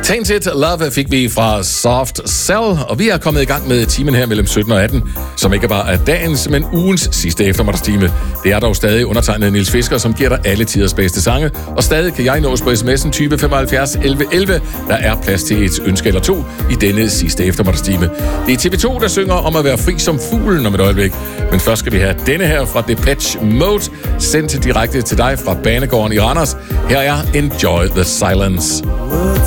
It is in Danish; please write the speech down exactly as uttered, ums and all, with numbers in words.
Tainted Love fik vi fra Soft Cell, og vi er kommet i gang med timen her mellem sytten og atten, som ikke bare er dagens, men ugens sidste eftermiddagstime. Det er dog stadig undertegnet Niels Fisker, som giver dig alle tiders bedste sange, og stadig kan jeg nås på sms'en tyve femoghalvfjerds elleve elleve. Der er plads til et ønske eller to i denne sidste eftermiddagstime. Det er T V to, der synger om at være fri som fuglen om et øjeblik. Men først skal vi have denne her fra Depeche Mode, sendt direkte til dig fra Banegården i Randers. Her er Enjoy the Silence.